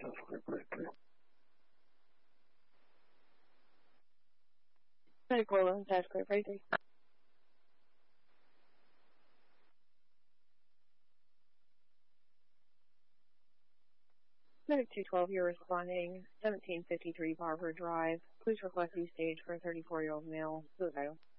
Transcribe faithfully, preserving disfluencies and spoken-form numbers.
Medic Orleans, Task Clear, Fraser. Medic two twelve, you're responding, seventeen fifty-three Barber Drive. Please request view stage for a thirty-four-year-old male. Blue Title.